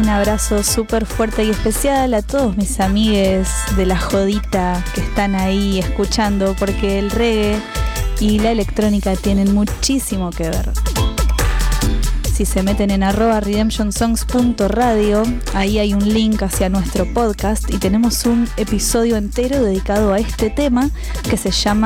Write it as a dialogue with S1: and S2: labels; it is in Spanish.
S1: un abrazo súper fuerte y especial a todos mis amigues de la jodita que están ahí escuchando, porque el reggae y la electrónica tienen muchísimo que ver. Si se meten en @redemptionsongs.radio, ahí hay un link hacia nuestro podcast y tenemos un episodio entero dedicado a este tema que se llama